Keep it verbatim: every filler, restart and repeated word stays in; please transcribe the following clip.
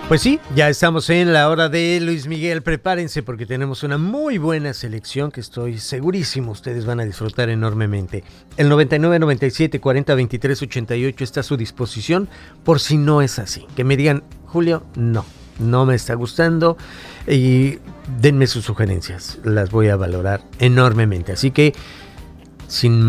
Pues sí, ya estamos en la hora de Luis Miguel. Prepárense porque tenemos una muy buena selección que estoy segurísimo ustedes van a disfrutar enormemente. El noventa y nueve, noventa y siete, cuarenta, veintitrés, ochenta y ocho está a su disposición por si no es así. Que me digan, Julio, no, no me está gustando y denme sus sugerencias. Las voy a valorar enormemente. Así que, sin